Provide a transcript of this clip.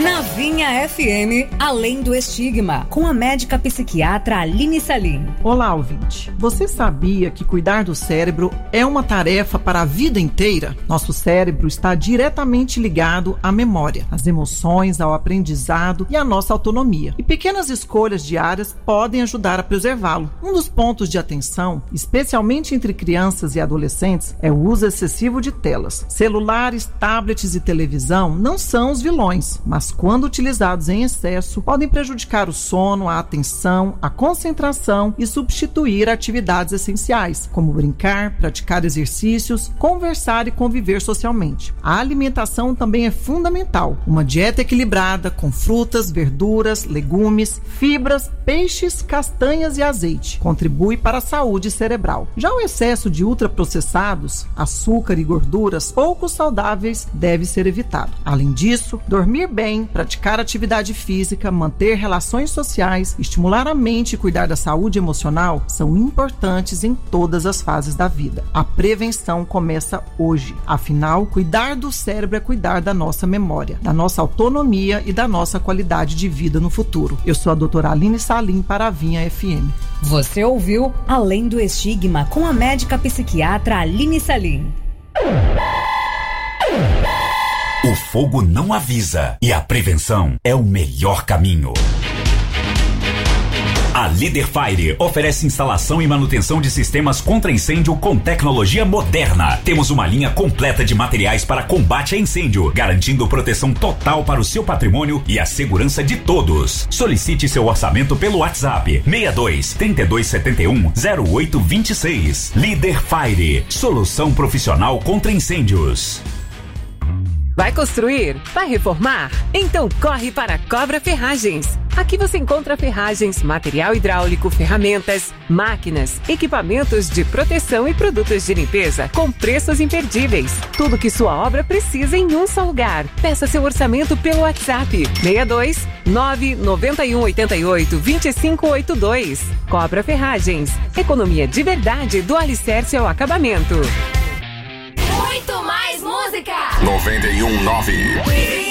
Na Vinha FM, Além do Estigma, com a médica psiquiatra Aline Salim. Olá, ouvinte. Você sabia que cuidar do cérebro é uma tarefa para a vida inteira? Nosso cérebro está diretamente ligado à memória, às emoções, ao aprendizado e à nossa autonomia. E pequenas escolhas diárias podem ajudar a preservá-lo. Um dos pontos de atenção, especialmente entre crianças e adolescentes, é o uso excessivo de telas. Celulares, tablets e televisão não são os vilões, mas quando utilizados em excesso, podem prejudicar o sono, a atenção, a concentração e substituir atividades essenciais, como brincar, praticar exercícios, conversar e conviver socialmente. A alimentação também é fundamental. Uma dieta equilibrada com frutas, verduras, legumes, fibras, peixes, castanhas e azeite contribui para a saúde cerebral. Já o excesso de ultraprocessados, açúcar e gorduras pouco saudáveis deve ser evitado. Além disso, dormir bem, praticar atividade física, manter relações sociais, estimular a mente e cuidar da saúde emocional são importantes em todas as fases da vida. A prevenção começa hoje. Afinal, cuidar do cérebro é cuidar da nossa memória, da nossa autonomia e da nossa qualidade de vida no futuro. Eu sou a doutora Aline Salim para a Vinha FM. Você ouviu Além do Estigma com a médica psiquiatra Aline Salim. O fogo não avisa e a prevenção é o melhor caminho. A Líder Fire oferece instalação e manutenção de sistemas contra incêndio com tecnologia moderna. Temos uma linha completa de materiais para combate a incêndio, garantindo proteção total para o seu patrimônio e a segurança de todos. Solicite seu orçamento pelo WhatsApp 62 3271 0826. Líder Fire, solução profissional contra incêndios. Vai construir? Vai reformar? Então corre para a Cobra Ferragens. Aqui você encontra ferragens, material hidráulico, ferramentas, máquinas, equipamentos de proteção e produtos de limpeza com preços imperdíveis. Tudo que sua obra precisa em um só lugar. Peça seu orçamento pelo WhatsApp 62 991 88 2582. Cobra Ferragens. Economia de verdade do alicerce ao acabamento. Muito mais música! 91.9